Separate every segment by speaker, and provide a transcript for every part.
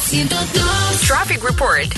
Speaker 1: 102 Traffic Report.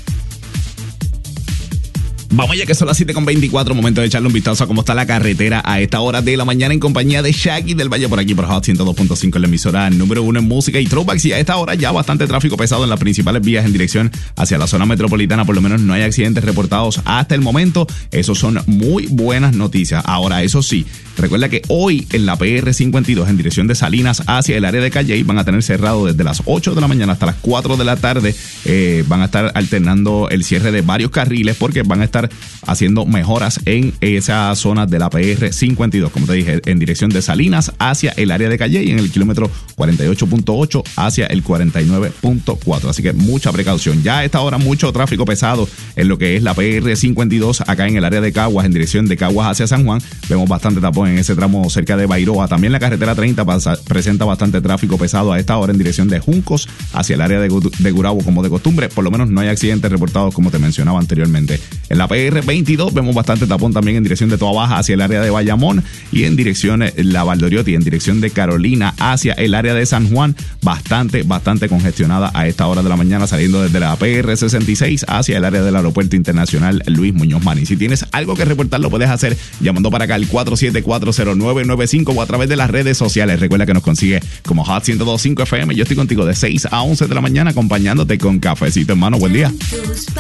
Speaker 2: Vamos ya que son las 7:24, momento de echarle un vistazo a cómo está la carretera a esta hora de la mañana en compañía de Shaggy del Valle por aquí por Hot 102.5 en la emisora número 1 en música y throwbacks. Y a esta hora ya bastante tráfico pesado en las principales vías en dirección hacia la zona metropolitana. Por lo menos no hay accidentes reportados hasta el momento. Eso son muy buenas noticias. Ahora, eso sí, recuerda que hoy en la PR 52 en dirección de Salinas hacia el área de Calley van a tener cerrado desde las 8 de la mañana hasta las 4 de la tarde. Van a estar alternando el cierre de varios carriles porque van a estar haciendo mejoras en esa zona de la PR 52, como te dije, en dirección de Salinas hacia el área de Calley en el kilómetro 48.8 hacia el 49.4. Así que mucha precaución. Ya a esta hora mucho tráfico pesado en lo que es la PR 52 acá en el área de Caguas, en dirección de Caguas hacia San Juan. Vemos bastante tapón en ese tramo cerca de Bairoa. También la carretera 30 presenta bastante tráfico pesado a esta hora en dirección de Juncos hacia el área de Gurabo, como de costumbre. Por lo menos no hay accidentes reportados como te mencionaba anteriormente. En la PR 22 vemos bastante tapón también en dirección de Toa Baja hacia el área de Bayamón y en dirección La Valdoriotti, en dirección de Carolina hacia el área de San Juan, bastante congestionada a esta hora de la mañana, saliendo desde la PR 66 hacia el área del Aeropuerto Internacional Luis Muñoz Marín. Si tienes algo que reportar, lo puedes hacer llamando para acá al 4740995 o a través de las redes sociales. Recuerda que nos consigue como Hot 102.5 FM. Yo estoy contigo de 6 a 11 de la mañana acompañándote con cafecito, hermano. Buen día.